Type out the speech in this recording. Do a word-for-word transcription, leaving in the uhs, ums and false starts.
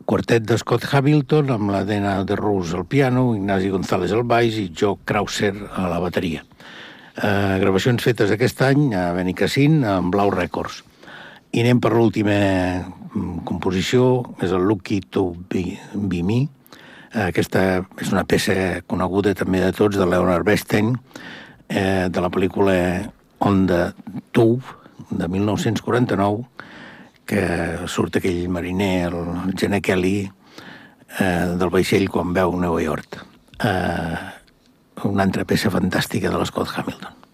quartet de Scott Hamilton, amb la Dena de Rus al piano, Ignasi González al baix i Joe Krauser a la bateria. Eh, gravacions fetes aquest any a Benicàssim amb Blau Records. I anem per l'última composició, és el Lucky to Be, be Me. Eh, aquesta és una peça coneguda també de tots, de Leonard Bernstein, eh, de la pel·lícula On the Tube, de mil nou-cents quaranta-nou, que surt aquell mariner, el Gene Kelly, eh, del vaixell quan veu Nova York. Eh, una altra peça fantàstica de l'Scott Hamilton.